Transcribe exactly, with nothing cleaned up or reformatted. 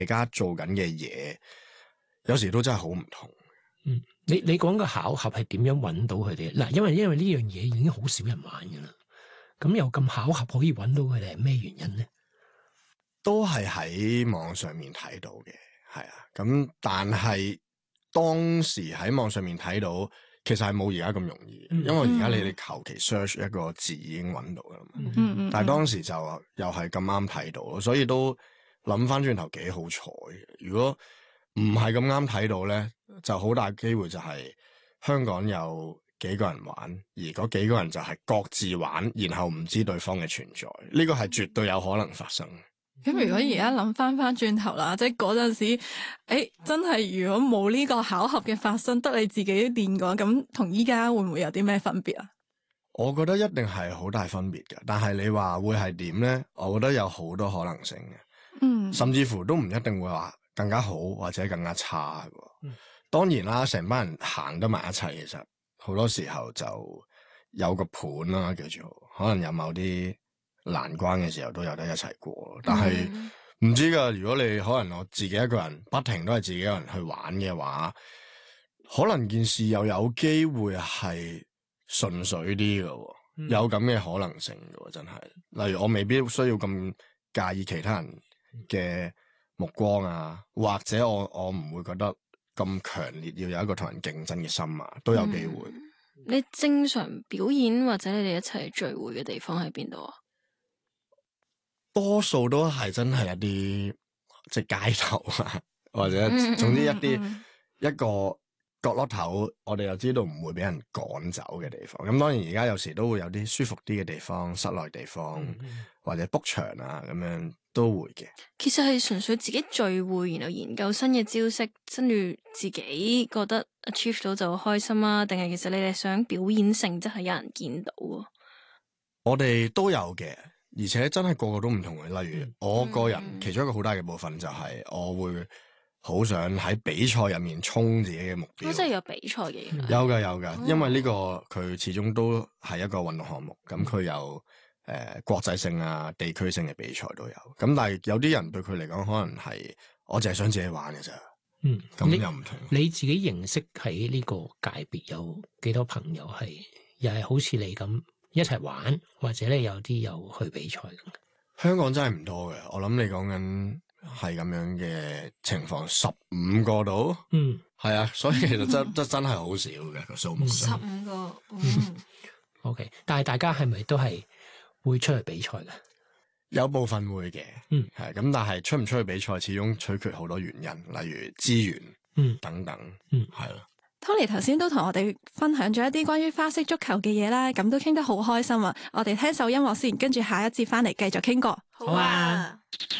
而家做緊嘅嘢，有時都真係好唔同。 嗯，你你講個巧合係點樣揾到佢哋？嗱，因為因為呢樣嘢已經好少人玩噶啦，咁又咁巧合可以揾到佢哋係咩原因咧？ 都係喺網上面睇到嘅，係啊。咁但係當時喺網上面睇到，其實係冇而家咁容易，嗯、因為而家你哋求其 search 一個字已經揾到噶啦嘛。嗯嗯、但係當時就又係咁啱睇到，所以都諗翻轉頭幾好彩。如果唔係咁啱睇到咧，就好大機會就係香港有幾個人玩，而嗰幾個人就係各自玩，然後唔知對方嘅存在，呢個係絕對有可能發生。 咁如果而家諗翻翻轉頭啦，即係嗰陣時，誒、欸，真係如果冇呢個巧合嘅發生，得你自己練過，咁同依家會唔會有啲咩分別啊？ 我覺得一定係好大分別嘅，但係你話會係點咧？我覺得有好多可能性嘅，嗯，甚至乎都唔一定會話更加好或者更加差嘅。嗯、當然啦，成班人行得埋一齊，其實好多時候就有個盤啦，叫做可能有某啲難關嘅時候都有得一齊過。但係唔知噶，如果你可能我自己一個人不停都係自己一個人去玩嘅話，可能件事又有機會係純粹啲嘅，嗯、有咁嘅可能性嘅，真係。例如我未必需要咁介意其他人嘅目光啊，或者我我唔會覺得咁強烈要有一個同人競爭嘅心啊，都有機會。 嗯、你正常表演或者你哋一齊聚會嘅地方喺邊度啊？ 多數都係真係一啲即係街頭啊，或者總之一啲、嗯嗯嗯、一個角落頭，我哋又知道唔會俾人趕走嘅地方。咁當然而家有時都會有啲舒服啲嘅地方，室內地方、嗯嗯、或者 book 場啊咁樣都會嘅。 其實係純粹自己聚會，然後研究新嘅招式，跟住自己覺得 achieve 到就開心啊？定係其實你哋想表演性質係有人見到啊？ 我哋都有嘅。而且真係個個都唔同嘅，例如我個人、嗯、其中一個好大嘅部分就係我會好想喺比賽入面衝自己嘅目標。 我真係有比賽嘅， 嗯、有噶有噶，嗯、因為呢個佢始終都係一個運動項目，咁佢、嗯、有誒、呃、國際性啊、地區性嘅比賽都有。咁但係有啲人對佢嚟講，可能係我淨係想自己玩嘅咋。嗯，咁又唔同你。 你自己認識喺呢個界別有幾多朋友係又係好似你咁？一齊玩，或者咧有啲有去比賽咁。 香港真係唔多嘅，我諗你講緊係咁樣嘅情況，十五個度，嗯，係啊，所以其實真真真係好少嘅個數目上。 十五個，嗯 ，OK，但係大家係咪都係會出去比賽嘅？ 有部分會嘅，嗯，係咁，但係出唔出去比賽，始終取決好多原因，例如資源，嗯，等等，嗯，係咯。 Tony 頭先都同我哋分享咗一啲關於花式足球嘅嘢啦，咁都傾得好開心啊！我哋聽首音樂先，跟住下一節翻嚟繼續傾過。 好啊。